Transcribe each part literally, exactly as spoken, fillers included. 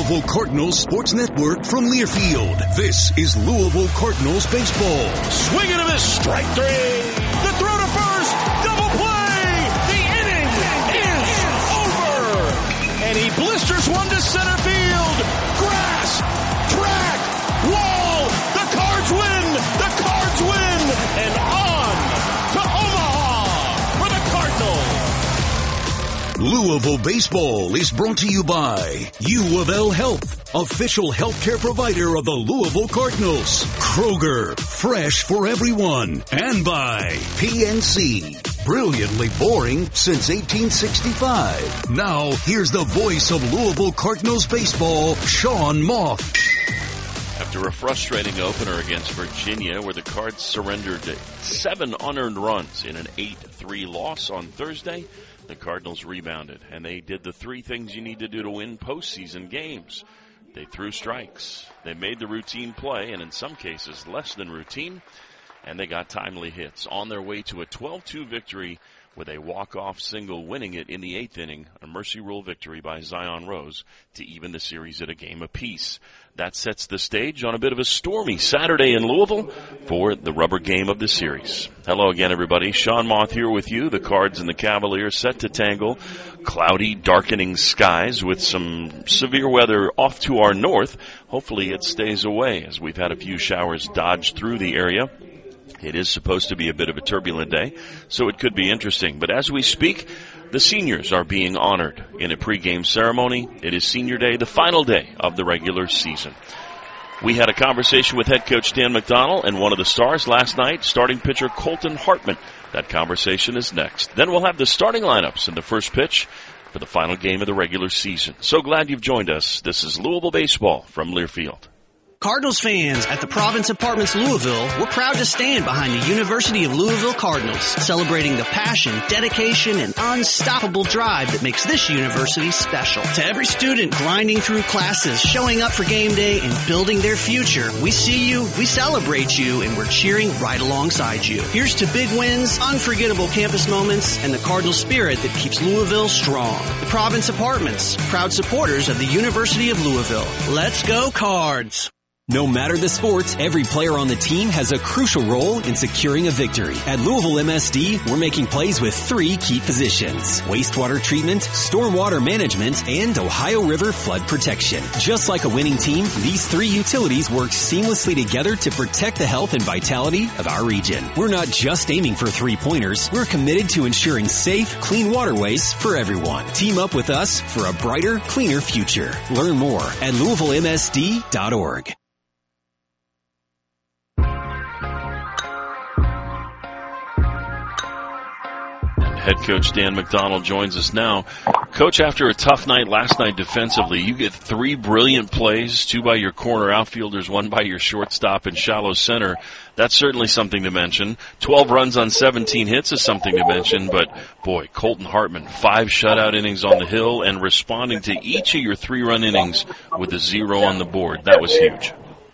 Louisville Cardinals Sports Network from Learfield. This is Louisville Cardinals baseball. Swing and a miss, strike three. The throw to first, double play. The inning is over. And he blisters one to center field. Grass, track, wall. The Cards win. The Cards win. And on to Omaha for the Cardinals. Louisville Baseball is brought to you by U of L Health, official healthcare provider of the Louisville Cardinals. Kroger, fresh for everyone. And by P N C, brilliantly boring since eighteen sixty-five. Now, here's the voice of Louisville Cardinals baseball, Sean Moth. After a frustrating opener against Virginia, where the Cards surrendered seven unearned runs in an eight three loss on Thursday, the Cardinals rebounded, and they did the three things you need to do to win postseason games. They threw strikes, they made the routine play, and in some cases less than routine, and they got timely hits. On their way to a twelve two victory with a walk-off single, winning it in the eighth inning, a mercy rule victory by Zion Rose to even the series at a game apiece. That sets the stage on a bit of a stormy Saturday in Louisville for the rubber game of the series. Hello again, everybody. Sean Moth here with you. The Cards and the Cavaliers set to tangle. Cloudy, darkening skies with some severe weather off to our north. Hopefully it stays away, as we've had a few showers dodge through the area. It is supposed to be a bit of a turbulent day, so it could be interesting. But as we speak, the seniors are being honored in a pregame ceremony. It is senior day, the final day of the regular season. We had a conversation with head coach Dan McDonnell and one of the stars last night, starting pitcher Colton Hartman. That conversation is next. Then we'll have the starting lineups in the first pitch for the final game of the regular season. So glad you've joined us. This is Louisville Baseball from Learfield. Cardinals fans at the Province Apartments Louisville, we're proud to stand behind the University of Louisville Cardinals, celebrating the passion, dedication, and unstoppable drive that makes this university special. To every student grinding through classes, showing up for game day, and building their future, we see you, we celebrate you, and we're cheering right alongside you. Here's to big wins, unforgettable campus moments, and the Cardinal spirit that keeps Louisville strong. The Province Apartments, proud supporters of the University of Louisville. Let's go Cards! No matter the sport, every player on the team has a crucial role in securing a victory. At Louisville M S D, we're making plays with three key positions: wastewater treatment, stormwater management, and Ohio River flood protection. Just like a winning team, these three utilities work seamlessly together to protect the health and vitality of our region. We're not just aiming for three-pointers. We're committed to ensuring safe, clean waterways for everyone. Team up with us for a brighter, cleaner future. Learn more at Louisville M S D dot org. Head coach Dan McDonnell joins us now. Coach, after a tough night last night defensively, you get three brilliant plays, two by your corner outfielders, one by your shortstop and shallow center. That's certainly something to mention. twelve runs on seventeen hits is something to mention, but boy, Colton Hartman, five shutout innings on the hill and responding to each of your three-run innings with a zero on the board. That was huge.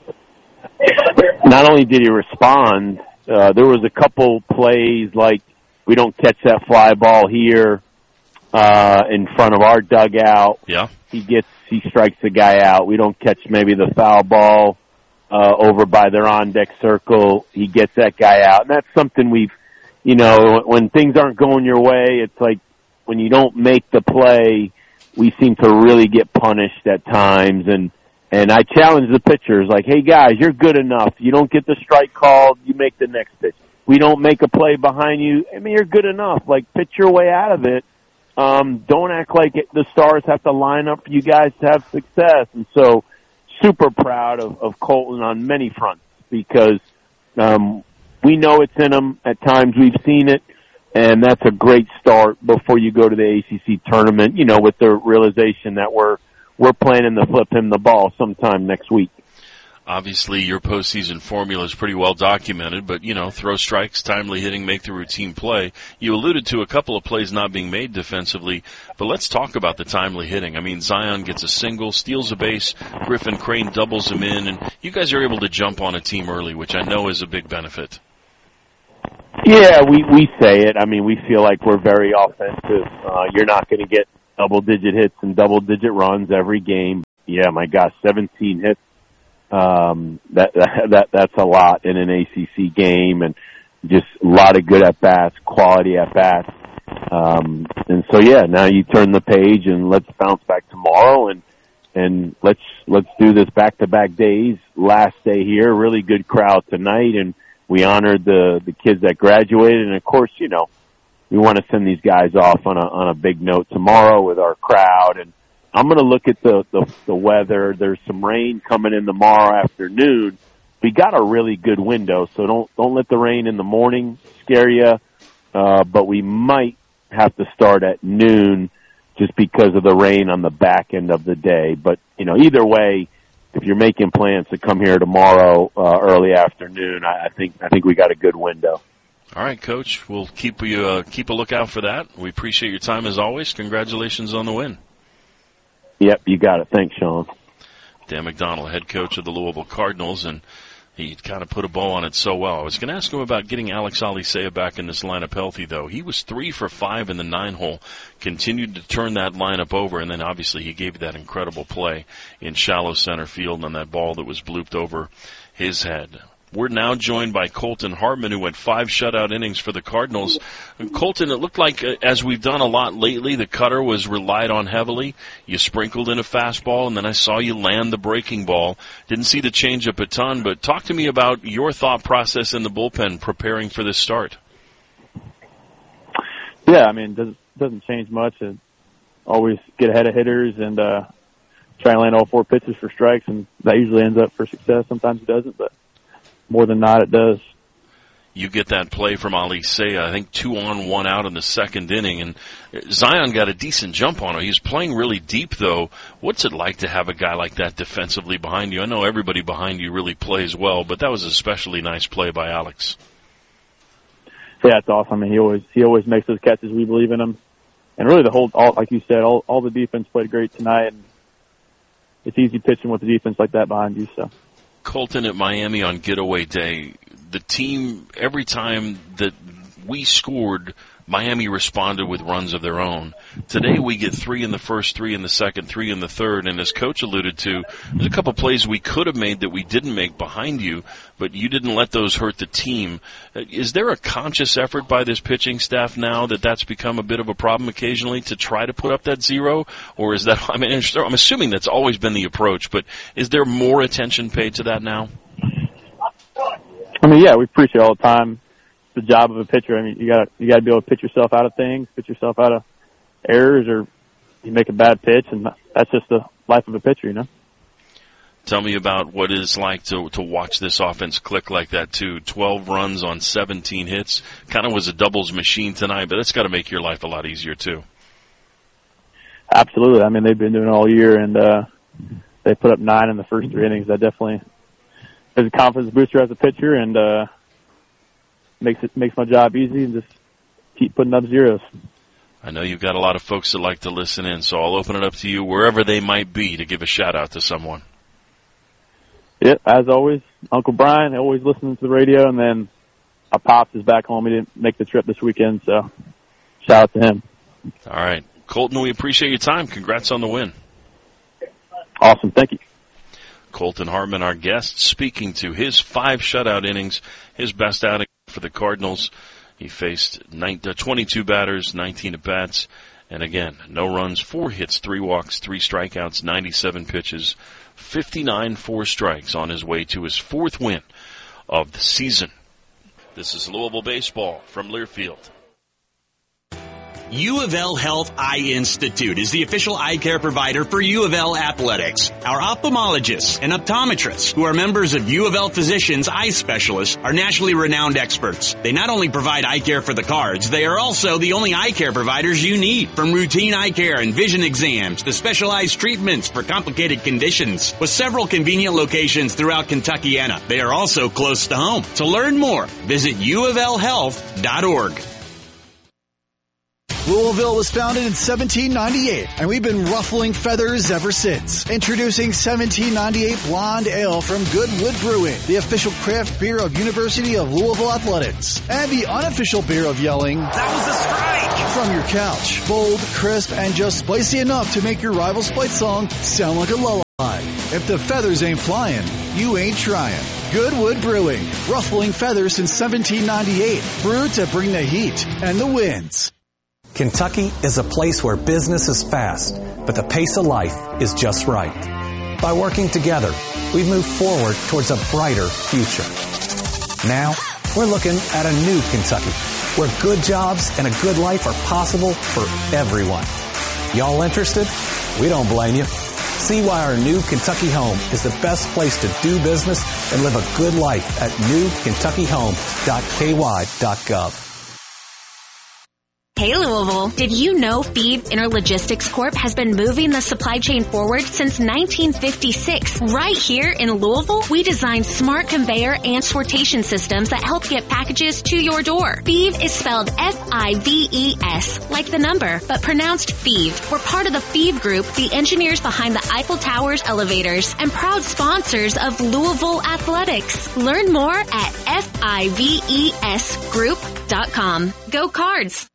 Not only did he respond, uh, there was a couple plays like, we don't catch that fly ball here uh, in front of our dugout. Yeah. He gets, he strikes the guy out. We don't catch maybe the foul ball uh, over by their on-deck circle. He gets that guy out. And that's something we've, you know, when things aren't going your way, it's like when you don't make the play, we seem to really get punished at times. And, and I challenge the pitchers, like, hey, guys, you're good enough. You don't get the strike called, you make the next pitch. We don't make a play behind you. I mean, you're good enough. Like, pitch your way out of it. Um, don't act like it, the stars have to line up for you guys to have success. And so, super proud of, of Colton on many fronts because um, we know it's in him. At times we've seen it, and that's a great start before you go to the A C C tournament, you know, with the realization that we're we're planning to flip him the ball sometime next week. Obviously, your postseason formula is pretty well documented, but, you know, throw strikes, timely hitting, make the routine play. You alluded to a couple of plays not being made defensively, but let's talk about the timely hitting. I mean, Zion gets a single, steals a base, Griffin Crane doubles him in, and you guys are able to jump on a team early, which I know is a big benefit. Yeah, we, we say it. I mean, we feel like we're very offensive. Uh, you're not going to get double-digit hits and double-digit runs every game. yeah, my gosh, seventeen hits. Um, that, that, that, that's a lot in an A C C game, and just a lot of good at-bats, quality at-bats. Um, and so, yeah, now you turn the page and let's bounce back tomorrow and, and let's, let's do this back-to-back days. Last day here, really good crowd tonight, and we honored the, the kids that graduated. And of course, you know, we want to send these guys off on a, on a big note tomorrow with our crowd. And I'm going to look at the, the, the weather. There's some rain coming in tomorrow afternoon. We got a really good window, so don't, don't let the rain in the morning scare you. Uh, but we might have to start at noon just because of the rain on the back end of the day. But, you know, either way, if you're making plans to come here tomorrow, uh, early afternoon, I, I think, I think we got a good window. All right, Coach. We'll keep you, uh, keep a lookout for that. We appreciate your time as always. Congratulations on the win. Yep, you got it. Thanks, Sean. Dan McDonnell, head coach of the Louisville Cardinals, and he kind of put a bow on it so well. I was going to ask him about getting Alex Alicea back in this lineup healthy, though. He was three for five in the nine hole, continued to turn that lineup over, and then obviously he gave that incredible play in shallow center field on that ball that was blooped over his head. We're now joined by Colton Hartman, who went five shutout innings for the Cardinals. And Colton, it looked like, uh, as we've done a lot lately, the cutter was relied on heavily. You sprinkled in a fastball, and then I saw you land the breaking ball. Didn't see the changeup a ton, but talk to me about your thought process in the bullpen preparing for this start. Yeah, I mean, doesn't doesn't change much. And always get ahead of hitters and uh, try and land all four pitches for strikes, and that usually ends up for success. Sometimes it doesn't, but more than not, it does. You get that play from Alicea, I think two on, one out in the second inning, and Zion got a decent jump on him. He was playing really deep, though. What's it like to have a guy like that defensively behind you? I know everybody behind you really plays well, but that was an especially nice play by Alex. Yeah, it's awesome. I mean, he always he always makes those catches. We believe in him, and really the whole, all, like you said, all all the defense played great tonight. And it's easy pitching with a defense like that behind you. So. Colton, at Miami on getaway day, the team, every time that we scored, Miami responded with runs of their own. Today we get three in the first, three in the second, three in the third, and as Coach alluded to, there's a couple plays we could have made that we didn't make behind you, but you didn't let those hurt the team. Is there a conscious effort by this pitching staff now that that's become a bit of a problem occasionally to try to put up that zero? Or is that, I mean, I'm assuming that's always been the approach, but is there more attention paid to that now? I mean, yeah, we preach it all the time. The job of a pitcher. I mean, you gotta you gotta be able to pitch yourself out of things, pitch yourself out of errors, or you make a bad pitch, and that's just the life of a pitcher, you know. Tell me about what it's like to to watch this offense click like that too. Twelve runs on seventeen hits, kind of was a doubles machine tonight, but it's got to make your life a lot easier too. Absolutely. I mean, they've been doing it all year, and uh, they put up nine in the first three innings. That definitely is a confidence booster as a pitcher, and. uh Makes it makes my job easy and just keep putting up zeros. I know you've got a lot of folks that like to listen in, so I'll open it up to you wherever they might be to give a shout out to someone. Yeah, as always, Uncle Brian always listening to the radio, and then my pops is back home. He didn't make the trip this weekend, so shout out to him. All right, Colton, we appreciate your time. Congrats on the win. Awesome, thank you. Colton Hartman, our guest, speaking to his five shutout innings, his best outing for the Cardinals. He faced twenty-two batters, nineteen at-bats, and again, no runs, four hits, three walks, three strikeouts, ninety-seven pitches, fifty-nine four strikes on his way to his fourth win of the season. This is Louisville Baseball from Learfield. U of L Health Eye Institute is the official eye care provider for U of L Athletics. Our ophthalmologists and optometrists, who are members of U of L Physicians Eye Specialists, are nationally renowned experts. They not only provide eye care for the cards, they are also the only eye care providers you need. From routine eye care and vision exams to specialized treatments for complicated conditions. With several convenient locations throughout Kentuckiana, they are also close to home. To learn more, visit u of l health dot org. Louisville was founded in seventeen ninety-eight, and we've been ruffling feathers ever since. Introducing seventeen ninety-eight Blonde Ale from Goodwood Brewing, the official craft beer of University of Louisville Athletics. And the unofficial beer of yelling, "That was a strike!" from your couch. Bold, crisp, and just spicy enough to make your rival's fight song sound like a lullaby. If the feathers ain't flying, you ain't trying. Goodwood Brewing, ruffling feathers since seventeen ninety-eight. Brewed to bring the heat and the winds. Kentucky is a place where business is fast, but the pace of life is just right. By working together, we've moved forward towards a brighter future. Now, we're looking at a new Kentucky, where good jobs and a good life are possible for everyone. Y'all interested? We don't blame you. See why our new Kentucky home is the best place to do business and live a good life at new kentucky home dot k y dot gov. Hey Louisville, did you know Feeve Interlogistics Corp has been moving the supply chain forward since nineteen fifty-six? Right here in Louisville, we design smart conveyor and sortation systems that help get packages to your door. Feeve is spelled F I V E S, like the number, but pronounced Feeve. We're part of the Feeve Group, the engineers behind the Eiffel Tower's elevators, and proud sponsors of Louisville Athletics. Learn more at F I V E S group dot com. Go Cards!